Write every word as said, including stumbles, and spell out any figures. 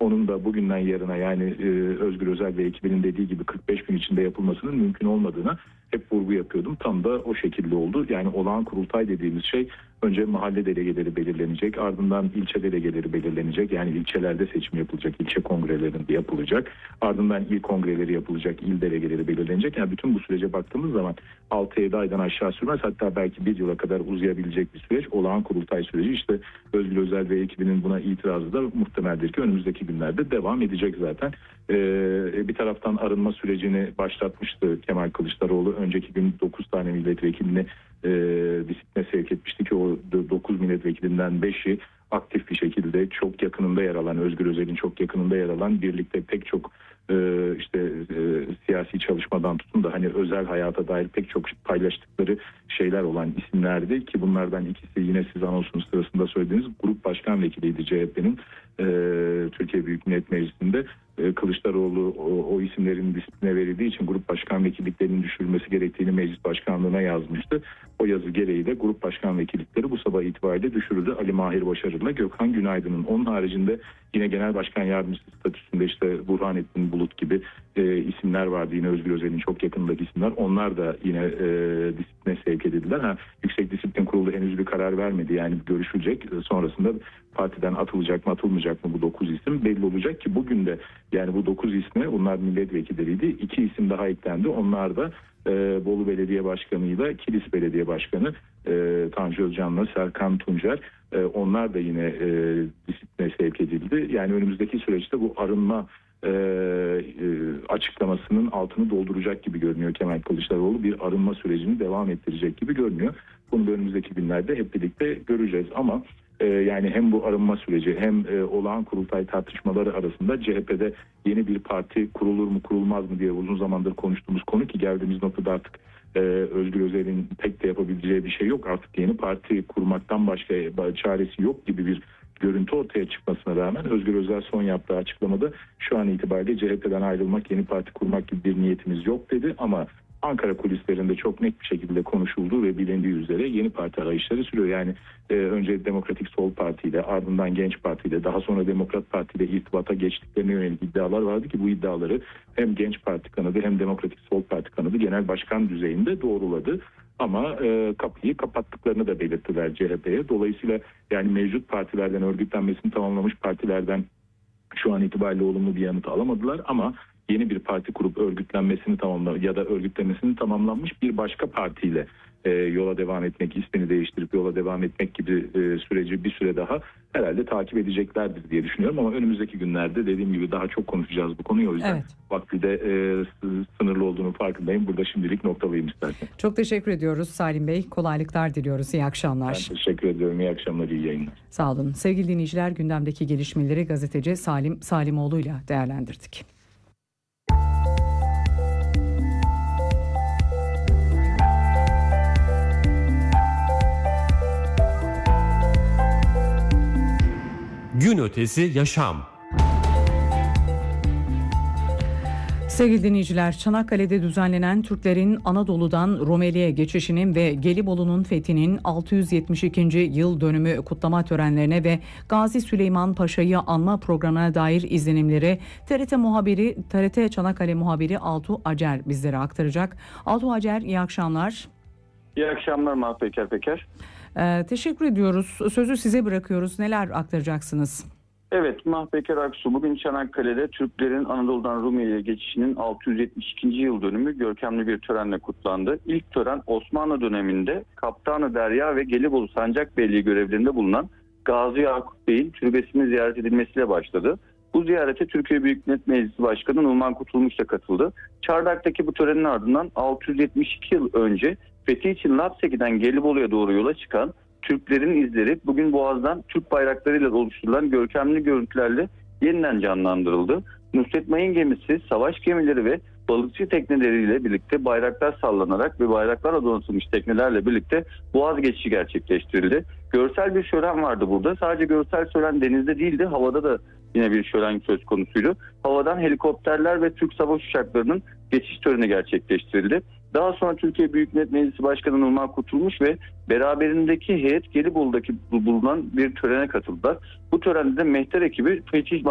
onun da bugünden yarına yani e, Özgür Özel ve ekibinin dediği gibi kırk beş gün içinde yapılmasının mümkün olmadığına hep vurgu yapıyordum. Tam da o şekilde oldu. Yani olağan kurultay dediğimiz şey önce mahalle delegeleri belirlenecek, ardından ilçe delegeleri belirlenecek. Yani ilçelerde seçim yapılacak, ilçe kongrelerinde yapılacak. Ardından il kongreleri yapılacak, il delegeleri belirlenecek. Yani bütün bu sürece baktığımız zaman altı yedi aydan aşağı sürmez. Hatta belki bir yıla kadar uzayabilecek bir süreç. Olağan kurultay süreci işte Özgür Özel ve ekibinin buna itirazı da muhtemeldir ki önümüzdeki günlerde devam edecek zaten. Ee, bir taraftan arınma sürecini başlatmıştı Kemal Kılıçdaroğlu. Önceki gün dokuz tane milletvekilini e, disipline sevk etmişti ki o dokuz milletvekilinden beşi aktif bir şekilde çok yakınında yer alan, Özgür Özel'in çok yakınında yer alan, birlikte pek çok e, işte e, siyasi çalışmadan tutun da hani özel hayata dair pek çok paylaştıkları şeyler olan isimlerdi ki bunlardan ikisi yine siz anonsunuz sırasında söylediğiniz grup başkan vekiliydi C H P'nin e, Türkiye Büyük Millet Meclisi'nde. Kılıçdaroğlu o, o isimlerin disipline verildiği için grup başkan vekilliklerinin düşürülmesi gerektiğini meclis başkanlığına yazmıştı. O yazı gereği de grup başkan vekillikleri bu sabah itibariyle düşürüldü. Ali Mahir Başarır'la Gökhan Günaydın'ın. Onun haricinde yine genel başkan yardımcısı statüsünde işte Burhanettin Bulut gibi e, isimler vardı. Yine Özgür Özel'in çok yakındaki isimler. Onlar da yine e, disipline sevk edildiler. Ha, Yüksek Disiplin Kurulu henüz bir karar vermedi. Yani görüşülecek. Sonrasında partiden atılacak mı atılmayacak mı bu dokuz isim belli olacak ki bugün de yani bu dokuz isme bunlar milletvekilleriydi. İki isim daha eklendi. Onlar da e, Bolu Belediye Başkanı ile Kilis Belediye Başkanı e, Tanju Özcan'la Serkan Tuncer. E, onlar da yine e, disipline sevk edildi. Yani önümüzdeki süreçte bu arınma e, e, açıklamasının altını dolduracak gibi görünüyor Kemal Kılıçdaroğlu. Bir arınma sürecini devam ettirecek gibi görünüyor. Bunu da önümüzdeki günlerde hep birlikte göreceğiz ama yani hem bu arınma süreci hem olağan kurultay tartışmaları arasında C H P'de yeni bir parti kurulur mu kurulmaz mı diye uzun zamandır konuştuğumuz konu ki geldiğimiz noktada artık Özgür Özel'in pek de yapabileceği bir şey yok. Artık yeni parti kurmaktan başka çaresi yok gibi bir görüntü ortaya çıkmasına rağmen Özgür Özel son yaptığı açıklamada şu an itibariyle C H P'den ayrılmak, yeni parti kurmak gibi bir niyetimiz yok dedi ama Ankara kulislerinde çok net bir şekilde konuşulduğu ve bilindiği üzere yeni parti arayışları sürüyor. Yani e, önce Demokratik Sol Parti ile ardından Genç Parti ile daha sonra Demokrat Parti ile irtibata geçtiklerine yönelik iddialar vardı ki bu iddiaları hem Genç Parti kanadı hem Demokratik Sol Parti kanadı genel başkan düzeyinde doğruladı. Ama e, kapıyı kapattıklarını da belirttiler C H P'ye. Dolayısıyla yani mevcut partilerden örgütlenmesini tamamlamış partilerden şu an itibariyle olumlu bir yanıt alamadılar ama yeni bir parti kurup örgütlenmesini tamamla ya da örgütlemesini tamamlanmış bir başka partiyle e, yola devam etmek, ismini değiştirip yola devam etmek gibi e, süreci bir süre daha herhalde takip edeceklerdir diye düşünüyorum. Ama önümüzdeki günlerde dediğim gibi daha çok konuşacağız bu konuyu. O yüzden evet. Vakti de e, sınırlı olduğunu farkındayım. Burada şimdilik noktalayayım istersen. Çok teşekkür ediyoruz Salim Bey. Kolaylıklar diliyoruz. İyi akşamlar. Ben teşekkür ediyorum. İyi akşamlar, iyi yayınlar. Sağ olun. Sevgili dinleyiciler, gündemdeki gelişmeleri gazeteci Salim Salimoğlu'yla değerlendirdik. Gün ötesi yaşam. Sevgili dinleyiciler, Çanakkale'de düzenlenen Türklerin Anadolu'dan Rumeli'ye geçişinin ve Gelibolu'nun fethinin altı yüz yetmiş ikinci yıl dönümü kutlama törenlerine ve Gazi Süleyman Paşa'yı anma programına dair izlenimleri T R T muhabiri, T R T Çanakkale muhabiri Altuğ Acar bizlere aktaracak. Altuğ Acar, iyi akşamlar. İyi akşamlar Mahpeker Peker. Ee, teşekkür ediyoruz. Sözü size bırakıyoruz. Neler aktaracaksınız? Evet, Mahpeker Aksu bugün Çanakkale'de Türklerin Anadolu'dan Rumeli'ye geçişinin altı yüz yetmiş ikinci yıl dönümü görkemli bir törenle kutlandı. İlk tören Osmanlı döneminde Kaptanı Derya ve Gelibolu Sancakbeyliği görevlerinde bulunan Gazi Yakup Bey'in türbesinin ziyaret edilmesiyle başladı. Bu ziyarete Türkiye Büyük Millet Meclisi Başkanı Numan Kurtulmuş da katıldı. Çardak'taki bu törenin ardından altı yüz yetmiş iki yıl önce fethi için Lapseki'den Gelibolu'ya doğru yola çıkan Türklerin izleri bugün Boğaz'dan Türk bayraklarıyla oluşturulan görkemli görüntülerle yeniden canlandırıldı. Nusret Mayın gemisi, savaş gemileri ve balıkçı tekneleriyle birlikte bayraklar sallanarak ve bayraklarla donatılmış teknelerle birlikte Boğaz geçişi gerçekleştirildi. Görsel bir şölen vardı burada. Sadece görsel şölen denizde değildi, havada da yine bir şölen söz konusuydu. Havadan helikopterler ve Türk savaş uçaklarının geçiş töreni gerçekleştirildi. Daha sonra Türkiye Büyük Millet Meclisi Başkanı Numan Kurtulmuş ve beraberindeki heyet Gelibolu'daki bulunan bir törene katıldılar. Bu törende de Mehter ekibi Fetih